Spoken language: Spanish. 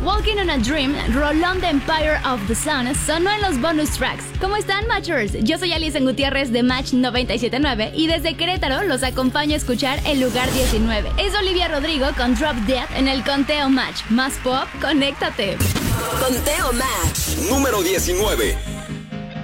Walking on a Dream, Rolón de Empire of the Sun sonó en los bonus tracks. ¿Cómo están, Matchers? Yo soy Alison Gutiérrez de Match 97.9 y desde Querétaro los acompaño a escuchar el lugar 19. Es Olivia Rodrigo con Drop Dead en el Conteo Match. Más pop, conéctate. Conteo Match número 19.